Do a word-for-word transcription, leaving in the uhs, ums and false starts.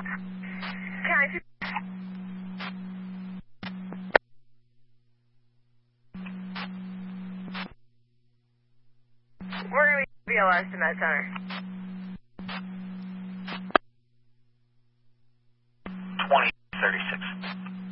County. We're going to be B L S in that center. twenty thirty-six.